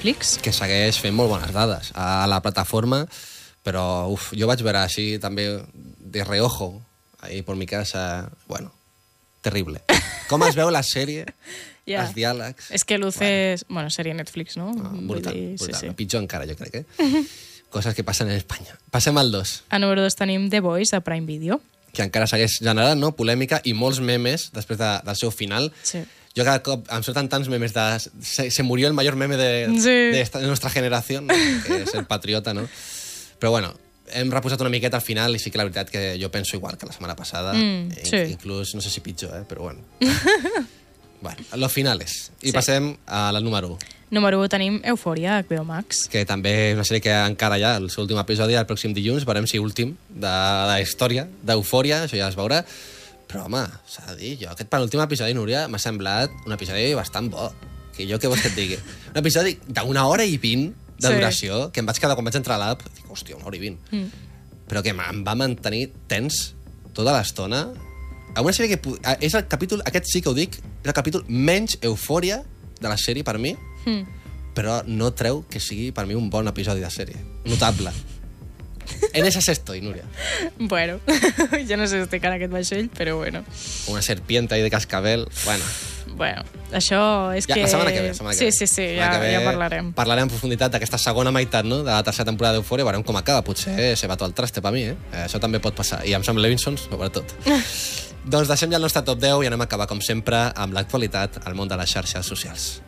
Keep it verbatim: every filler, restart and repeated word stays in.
Netflix. Que segueix fent molt bones dades a la plataforma, però uf, jo vaig veure així també de reojo, ahí por mi casa, bueno, terrible. Com es veu la sèrie, yeah. els diàlegs... És que Luces... Bueno, bueno sèrie Netflix, no? Ah, brutal, dir, brutal. Sí, sí. Pitjor encara, jo crec, eh? Coses que passen en Espanya. Passem al dos. A número dos tenim The Voice, a Prime Video. Que encara segueix generant, no?, polèmica i molts memes després de, del seu final. Sí. Jo cada cop em surten tants memes de... Se, se murió el mayor meme de, sí. de, esta, de nuestra generación, ¿no? Que és el patriota, no? Però bueno, hem reposat una miqueta al final i sí que la veritat que jo penso igual que la setmana passada. Mm, sí. Inclús, no sé si pitjor, eh? Però bueno. Bueno, los finales. I sí. Passem a la número u. Número u tenim Euphoria, H B O Max. Que també és una sèrie que encara ja, el seu últim episodi, el pròxim dilluns, veurem si últim de la història d'Eufòria, això ja es veurà. Però, home, s'ha de dir, jo aquest penúltim episodi, Núria, m'ha semblat un episodi bastant bo. Que jo què vols que et digui? Un episodi d'una hora i vint de duració, sí. que em vaig quedar quan vaig entrar a l'app, dic, hòstia, una hora i vint. Mm. Però que em va mantenir tens tota l'estona. A una sèrie que... És el capítol, aquest sí que ho dic, és el capítol menys eufòria de la sèrie per mi, mm. però no treu que sigui per mi un bon episodi de sèrie. Notable. En esa estoy, Núria. Bueno, jo no sé si estic en aquest vaixell, però bueno. Una serpiente ahí de cascabel, bueno. Bueno, això és ja, que... La setmana que ve, la setmana que sí, ve. sí, sí, ja, ja parlarem. Parlarem en profunditat d'aquesta segona meitat, no?, de la tercera temporada d'Eufòria, veurem com acaba. Potser se va tot el traste per mi, eh? Això també pot passar. I amb Sam Levinson, sobretot. Doncs deixem ja el nostre top deu i anem a acabar, com sempre, amb l'actualitat al món de les xarxes socials.